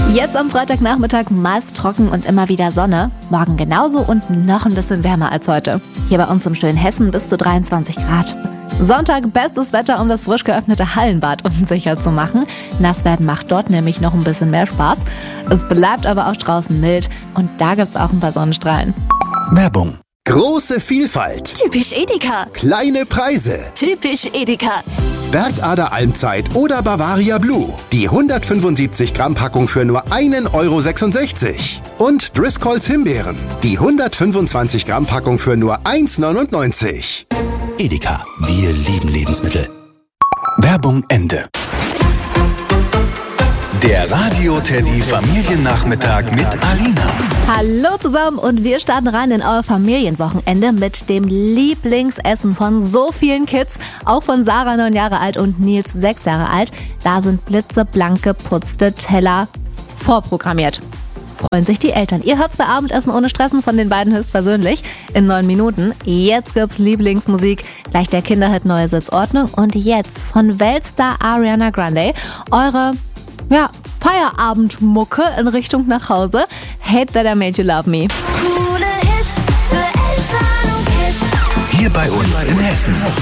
Jetzt am Freitagnachmittag meist trocken und immer wieder Sonne. Morgen genauso und noch ein bisschen wärmer als heute. Hier bei uns im schönen Hessen bis zu 23 Grad. Sonntag bestes Wetter, um das frisch geöffnete Hallenbad unsicher zu machen. Nass werden macht dort nämlich noch ein bisschen mehr Spaß. Es bleibt aber auch draußen mild und da gibt's auch ein paar Sonnenstrahlen. Werbung. Große Vielfalt. Typisch Edeka. Kleine Preise. Typisch Edeka. Bergader Almzeit oder Bavaria Blue. Die 175 Gramm Packung für nur 1,66 €. Und Driscolls Himbeeren. Die 125 Gramm Packung für nur 1,99 €. Edeka. Wir lieben Lebensmittel. Werbung Ende. Der Radio-Teddy Familiennachmittag mit Alina. Hallo zusammen und wir starten rein in euer Familienwochenende mit dem Lieblingsessen von so vielen Kids, auch von Sarah 9 Jahre alt und Nils 6 Jahre alt. Da sind blitzeblank geputzte Teller vorprogrammiert. Freuen sich die Eltern. Ihr hört's bei Abendessen ohne Stressen von den beiden höchstpersönlich in 9 Minuten. Jetzt gibt's Lieblingsmusik, gleich der Kinderhit Neue Sitzordnung und jetzt von Weltstar Ariana Grande eure Feierabendmucke in Richtung nach Hause. Hate That I Made You Love Me. Coole Hits für Eltern und Kids. Hier bei uns in Hessen.